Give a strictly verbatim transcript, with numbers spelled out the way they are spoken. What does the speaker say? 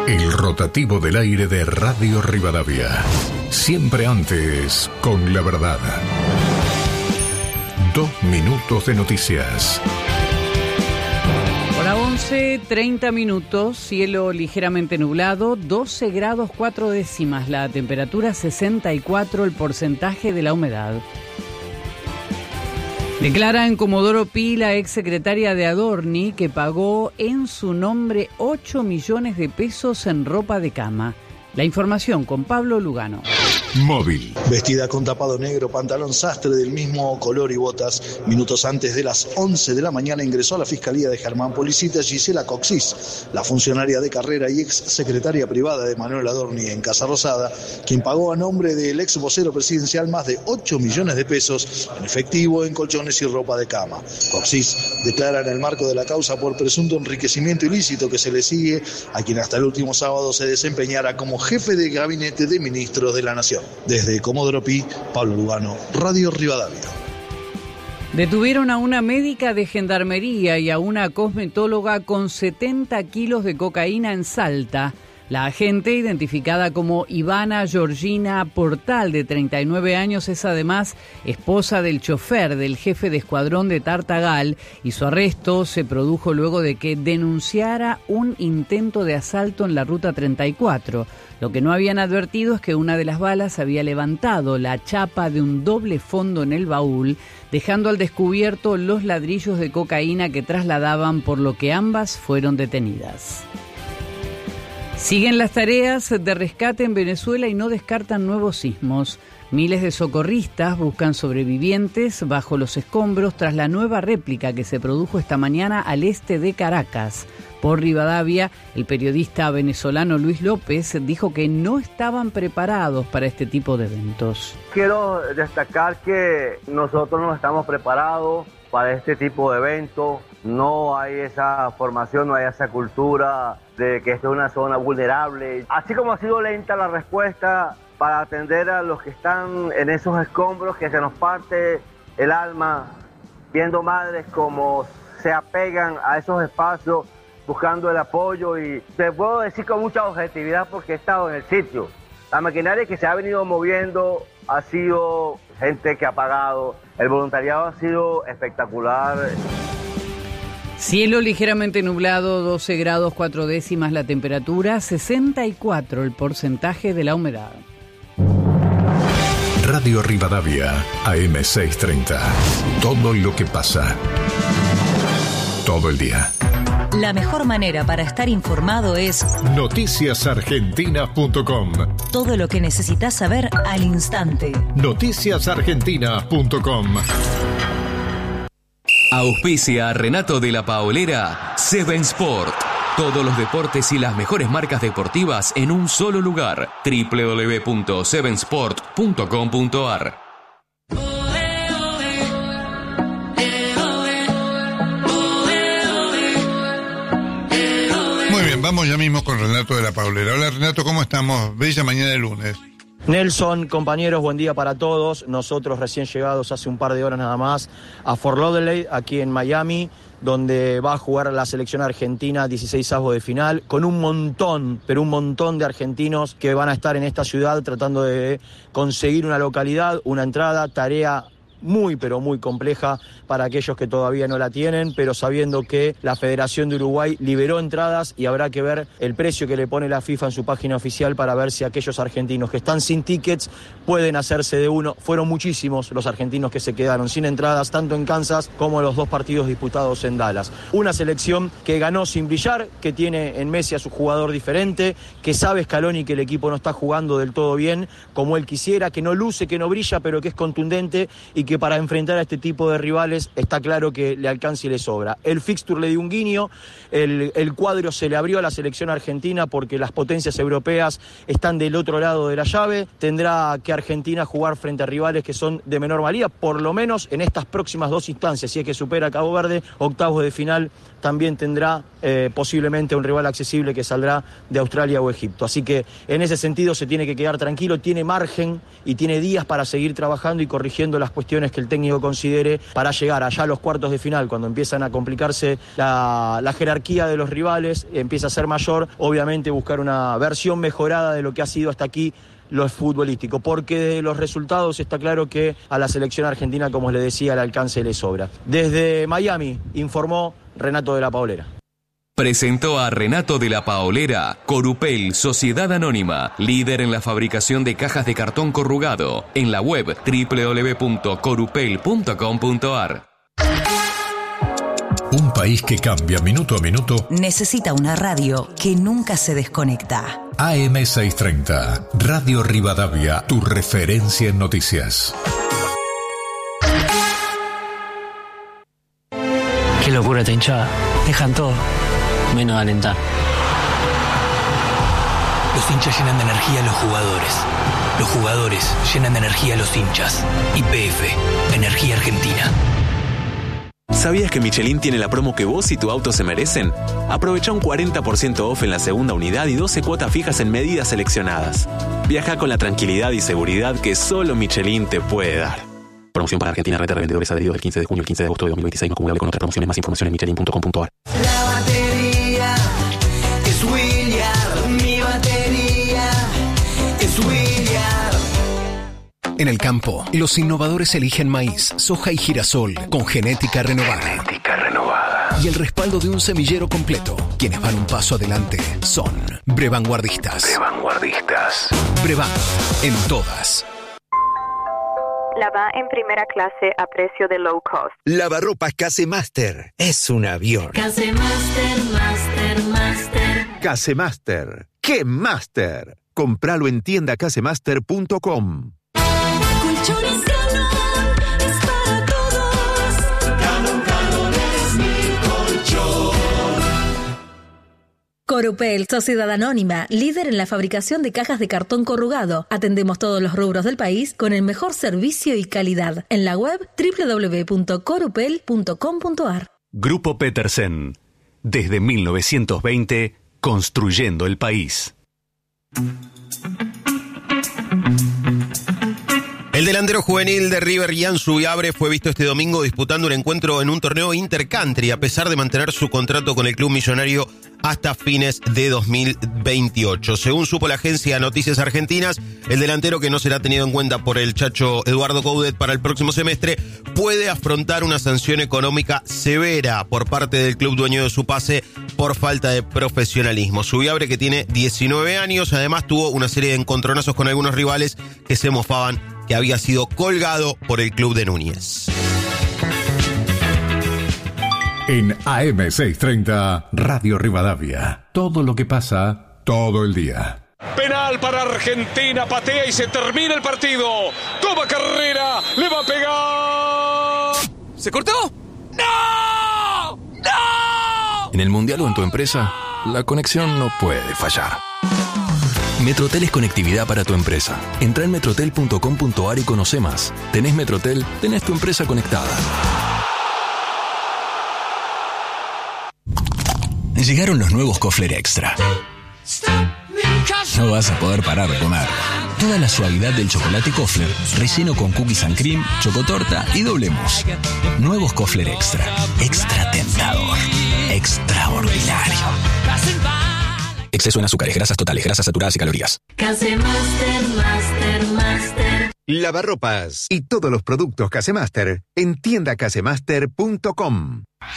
El rotativo del aire de Radio Rivadavia. Siempre antes, con la verdad. Dos minutos de noticias. Hora once, treinta minutos, cielo ligeramente nublado, doce grados cuatro décimas, la temperatura sesenta y cuatro, el porcentaje de la humedad. Declara en Comodoro Pi la exsecretaria de Adorni que pagó en su nombre ocho millones de pesos en ropa de cama. La información con Pablo Lugano. Móvil. Vestida con tapado negro, pantalón sastre del mismo color y botas. Minutos antes de las once de la mañana ingresó a la Fiscalía de Germán Policita Gisela Coxís, la funcionaria de carrera y ex secretaria privada de Manuel Adorni en Casa Rosada, quien pagó a nombre del ex vocero presidencial más de ocho millones de pesos en efectivo, en colchones y ropa de cama. Coxís declara en el marco de la causa por presunto enriquecimiento ilícito que se le sigue a quien hasta el último sábado se desempeñara como jefe de gabinete de ministros de la Nación. Desde Comodoro Pi, Pablo Lugano, Radio Rivadavia. Detuvieron a una médica de gendarmería y a una cosmetóloga con setenta kilos de cocaína en Salta. La agente, identificada como Ivana Georgina Portal, de treinta y nueve años, es además esposa del chofer del jefe de escuadrón de Tartagal, y su arresto se produjo luego de que denunciara un intento de asalto en la ruta treinta y cuatro. Lo que no habían advertido es que una de las balas había levantado la chapa de un doble fondo en el baúl, dejando al descubierto los ladrillos de cocaína que trasladaban, por lo que ambas fueron detenidas. Siguen las tareas de rescate en Venezuela y no descartan nuevos sismos. Miles de socorristas buscan sobrevivientes bajo los escombros tras la nueva réplica que se produjo esta mañana al este de Caracas. Por Rivadavia, el periodista venezolano Luis López dijo que no estaban preparados para este tipo de eventos. Quiero destacar que nosotros no estamos preparados para este tipo de eventos. No hay esa formación, no hay esa cultura de que esto es una zona vulnerable. Así como ha sido lenta la respuesta para atender a los que están en esos escombros, que se nos parte el alma, viendo madres como se apegan a esos espacios, buscando el apoyo, y te puedo decir con mucha objetividad porque he estado en el sitio. La maquinaria que se ha venido moviendo ha sido gente que ha pagado, el voluntariado ha sido espectacular. Cielo ligeramente nublado, doce grados cuatro décimas la temperatura, sesenta y cuatro el porcentaje de la humedad. Radio Rivadavia, A M seiscientos treinta. Todo lo que pasa. Todo el día. La mejor manera para estar informado es noticias argentinas punto com. Todo lo que necesitas saber al instante. noticias argentinas punto com. Auspicia Renato de la Paolera, Seven Sport. Todos los deportes y las mejores marcas deportivas en un solo lugar. doble u doble u doble u punto seven sport punto com punto a r. Muy bien, vamos ya mismo con Renato de la Paolera. Hola Renato, ¿cómo estamos? Bella mañana de lunes. Nelson, compañeros, buen día para todos. Nosotros recién llegados hace un par de horas nada más a Fort Lauderdale, aquí en Miami, donde va a jugar la selección argentina dieciseisavos de final, con un montón, pero un montón de argentinos que van a estar en esta ciudad tratando de conseguir una localidad, una entrada, tarea muy pero muy compleja para aquellos que todavía no la tienen, pero sabiendo que la Federación de Uruguay liberó entradas y habrá que ver el precio que le pone la FIFA en su página oficial para ver si aquellos argentinos que están sin tickets pueden hacerse de uno. Fueron muchísimos los argentinos que se quedaron sin entradas, tanto en Kansas como en los dos partidos disputados en Dallas. Una selección que ganó sin brillar, que tiene en Messi a su jugador diferente, que sabe Scaloni que el equipo no está jugando del todo bien como él quisiera, que no luce, que no brilla, pero que es contundente y que para enfrentar a este tipo de rivales está claro que le alcanza y le sobra. El fixture le dio un guiño, el, el cuadro se le abrió a la selección argentina porque las potencias europeas están del otro lado de la llave. Tendrá que Argentina jugar frente a rivales que son de menor valía, por lo menos en estas próximas dos instancias, si es que supera a Cabo Verde, octavos de final, también tendrá eh, posiblemente un rival accesible que saldrá de Australia o Egipto. Así que en ese sentido se tiene que quedar tranquilo, tiene margen y tiene días para seguir trabajando y corrigiendo las cuestiones que el técnico considere para llegar allá a los cuartos de final, cuando empiezan a complicarse la, la jerarquía de los rivales, empieza a ser mayor, obviamente buscar una versión mejorada de lo que ha sido hasta aquí lo futbolístico, porque de los resultados está claro que a la selección argentina, como les decía, el alcance le sobra. Desde Miami informó Renato de la Paolera. Presentó a Renato de la Paolera, Corupel, Sociedad Anónima, líder en la fabricación de cajas de cartón corrugado, en la web doble u doble u doble u punto corupel punto com punto a r. Un país que cambia minuto a minuto necesita una radio que nunca se desconecta. A M seiscientos treinta, Radio Rivadavia, tu referencia en noticias. Qué locura esta hinchada. Dejan todo, menos alentar. Los hinchas llenan de energía a los jugadores. Los jugadores llenan de energía a los hinchas. Y P F, Energía Argentina. ¿Sabías que Michelin tiene la promo que vos y tu auto se merecen? Aprovecha un cuarenta por ciento off en la segunda unidad y doce cuotas fijas en medidas seleccionadas. Viaja con la tranquilidad y seguridad que solo Michelin te puede dar. Promoción para Argentina, red de revendedores adheridos del quince de junio al quince de agosto de dos mil veintiséis, no acumulable con otras promociones. Más información en michelin punto com punto a r. La batería es Williard, mi batería es Williard. En el campo, los innovadores eligen maíz, soja y girasol con genética renovada. Genética renovada. Y el respaldo de un semillero completo. Quienes van un paso adelante son Brevanguardistas. Brevanguardistas. Brevan, en todas. La va en primera clase a precio de low cost. Lavarropas Casemaster. Es un avión. Casemaster, Master, Master. Casemaster. ¡Qué Master! Compralo en tienda casemaster punto com. Colchones Canon es para todos. Canon, Canon es mi colchón. Corupel, Sociedad Anónima, líder en la fabricación de cajas de cartón corrugado. Atendemos todos los rubros del país con el mejor servicio y calidad. En la web doble u doble u doble u punto corupel punto com punto a r. Grupo Petersen. Desde mil novecientos veinte, construyendo el país. El delantero juvenil de River, Ian Subiabre, fue visto este domingo disputando un encuentro en un torneo intercountry, a pesar de mantener su contrato con el club millonario hasta fines de dos mil veintiocho. Según supo la agencia Noticias Argentinas, el delantero, que no será tenido en cuenta por el chacho Eduardo Coudet para el próximo semestre, puede afrontar una sanción económica severa por parte del club dueño de su pase por falta de profesionalismo. Subiabre, que tiene diecinueve años, además tuvo una serie de encontronazos con algunos rivales que se mofaban que había sido colgado por el club de Núñez. En A M seiscientos treinta, Radio Rivadavia. Todo lo que pasa, todo el día. Penal para Argentina, patea y se termina el partido. Toma carrera, le va a pegar. ¿Se cortó? ¡No! ¡No! En el Mundial o en tu empresa, la conexión no puede fallar. Metrotel es conectividad para tu empresa. Entra en metrotel punto com punto a r y conoce más. Tenés Metrotel, tenés tu empresa conectada. Llegaron los nuevos Kofler Extra. No vas a poder parar de comer. Toda la suavidad del chocolate Kofler, relleno con cookies and cream, chocotorta y doble mousse. Nuevos Kofler Extra. Extra tentador. Extraordinario. Exceso en azúcares, grasas totales, grasas saturadas y calorías. Casemaster, Master, Master. Lavarropas y todos los productos Casemaster en tienda casemaster punto com.